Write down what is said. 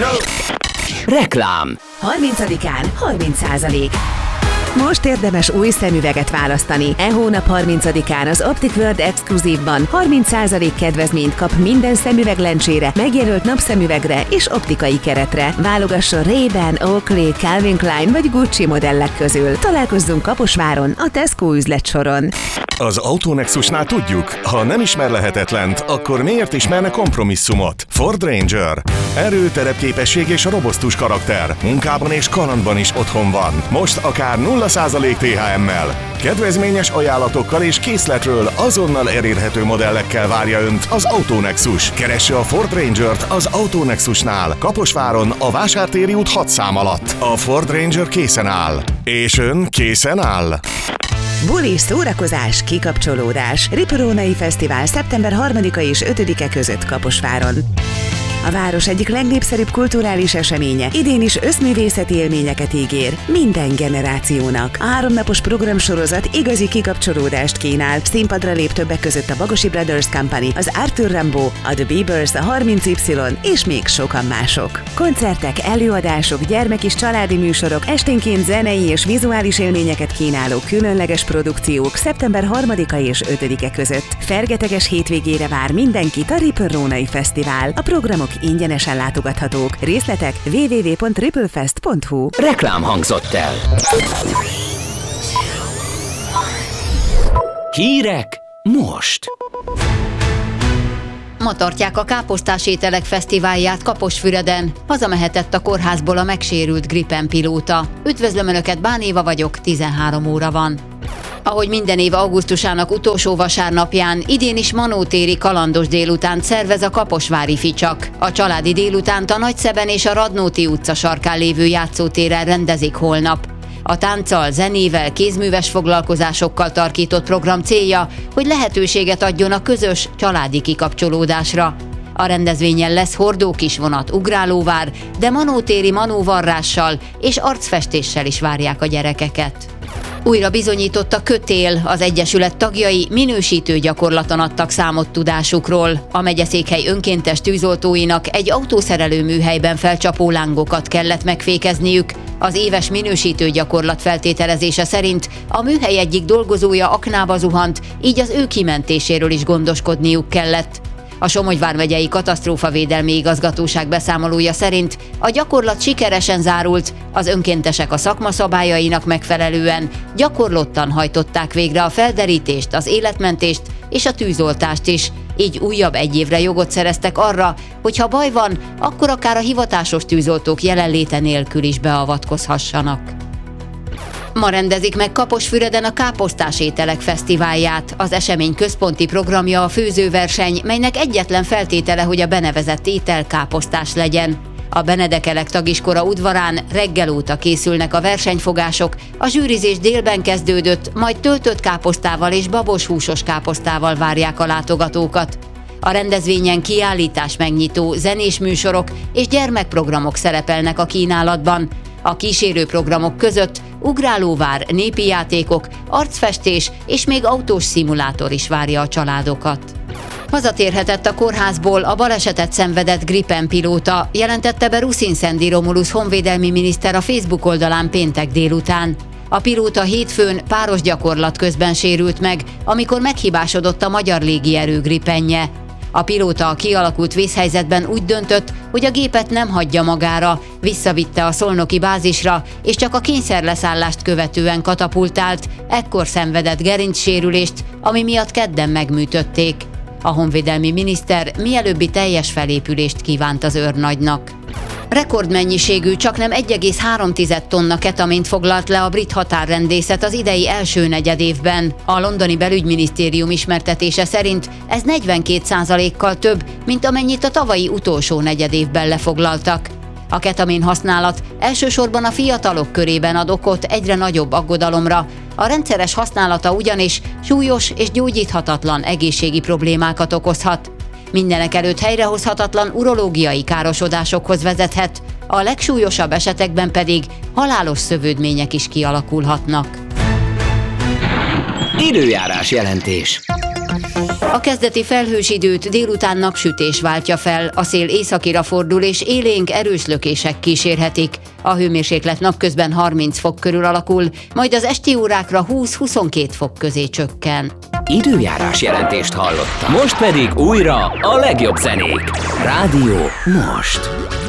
Reklám. 30-án 30%. Most érdemes új szemüveget választani. E hónap 30-án az Optic World Exclusive-ban 30% kedvezményt kap minden szemüveglencsére, megjelölt napszemüvegre és optikai keretre. Válogasson Ray-Ban, Oakley, Calvin Klein vagy Gucci modellek közül. Találkozzunk Kaposváron, a Tesco üzletsoron. Az Autonexusnál tudjuk, ha nem ismer lehetetlent, akkor miért ismerne kompromisszumot? Ford Ranger. Erő, terepképesség és robosztus karakter. Munkában és kalandban is otthon van. Most akár 0% THM-mel. Kedvezményes ajánlatokkal és készletről azonnal elérhető modellekkel várja Önt az Autonexus. Keresse a Ford Rangert az Autonexusnál, Kaposváron, a Vásártéri út 6 szám alatt. A Ford Ranger készen áll. És Ön készen áll? Buli, szórakozás, kikapcsolódás. Riparónai Fesztivál szeptember 3-a és 5-e között Kaposváron. A város egyik legnépszerűbb kulturális eseménye idén is összművészeti élményeket ígér minden generációnak. A 3 napos programsorozat igazi kikapcsolódást kínál. Színpadra lép többek között a Bagosi Brothers Company, az Arthur Rimbaud, a The Beavers, a 30Y és még sokan mások. Koncertek, előadások, gyermek és családi műsorok, esténként zenei és vizuális élményeket kínáló különleges produkciók szeptember 3-a és 5-e között. Fergeteges hétvégére vár mindenkit a Riparónai Fesztivál. A programok ingyenesen látogathatók. Részletek www.ripplefest.hu. Reklám hangzott el. Hírek most. Ma tartják a Káposztás ételek fesztiválját Kaposfüreden. Hazamehetett a kórházból a megsérült Gripen pilóta. Üdvözlöm Önöket, Bán Éva vagyok, 13 óra van. Ahogy minden év augusztusának utolsó vasárnapján, idén is manótéri kalandos délutánt szervez a kaposvári Ficsak. A családi délutánt a Nagyszeben és a Radnóti utca sarkán lévő játszótéren rendezik holnap. A tánccal, zenével, kézműves foglalkozásokkal tarkított program célja, hogy lehetőséget adjon a közös családi kikapcsolódásra. A rendezvényen lesz hordókisvonat, ugrálóvár, de manótéri manóvarrással és arcfestéssel is várják a gyerekeket. Újra bizonyított a Kötél, az egyesület tagjai minősítő gyakorlaton adtak számot tudásukról. A megyeszékhely önkéntes tűzoltóinak egy autószerelő műhelyben felcsapó lángokat kellett megfékezniük. Az éves minősítő gyakorlat feltételezése szerint a műhely egyik dolgozója aknába zuhant, így az ő kimentéséről is gondoskodniuk kellett. A Somogy vármegyei katasztrófavédelmi igazgatóság beszámolója szerint a gyakorlat sikeresen zárult, az önkéntesek a szakma szabályainak megfelelően gyakorlottan hajtották végre a felderítést, az életmentést és a tűzoltást is, így újabb 1 évre jogot szereztek arra, hogy ha baj van, akkor akár a hivatásos tűzoltók jelenléte nélkül is beavatkozhassanak. Ma rendezik meg Kaposfüreden a Káposztás ételek fesztiválját. Az esemény központi programja a főzőverseny, melynek egyetlen feltétele, hogy a benevezett étel káposztás legyen. A Benedekelek tagiskora udvarán reggel óta készülnek a versenyfogások, a zsűrizés délben kezdődött, majd töltött káposztával és baboshúsos káposztával várják a látogatókat. A rendezvényen kiállítás megnyitó, zenés műsorok és gyermekprogramok szerepelnek a kínálatban. A kísérő programok között ugrálóvár, népi játékok, arcfestés és még autós szimulátor is várja a családokat. Hazatérhetett a kórházból a balesetet szenvedett Gripen pilóta, jelentette be Rusin Szendi Romulus honvédelmi miniszter a Facebook oldalán péntek délután. A pilóta hétfőn páros gyakorlat közben sérült meg, amikor meghibásodott a magyar légierő Gripenje. A pilóta a kialakult vészhelyzetben úgy döntött, hogy a gépet nem hagyja magára, visszavitte a szolnoki bázisra, és csak a kényszerleszállást követően katapultált, ekkor szenvedett gerincsérülést, ami miatt kedden megműtötték. A honvédelmi miniszter mielőbbi teljes felépülést kívánt az őrnagynak. Rekordmennyiségű, csaknem 1,3 tonna ketamint foglalt le a brit határrendészet az idei első negyedévben. A londoni belügyminisztérium ismertetése szerint ez 42%-kal több, mint amennyit a tavalyi utolsó negyedévben lefoglaltak. A ketamin használat elsősorban a fiatalok körében ad okot egyre nagyobb aggodalomra, a rendszeres használata ugyanis súlyos és gyógyíthatatlan egészségi problémákat okozhat. Mindenekelőtt helyrehozhatatlan urológiai károsodásokhoz vezethet, a legsúlyosabb esetekben pedig halálos szövődmények is kialakulhatnak. Időjárás jelentés. A kezdeti felhős időt délután napsütés váltja fel, a szél északira fordul és élénk erős lökések kísérhetik. A hőmérséklet napközben 30 fok körül alakul, majd az esti órákra 20-22 fok közé csökken. Időjárás jelentést hallottam. Most pedig újra a legjobb zenék. Rádió Most.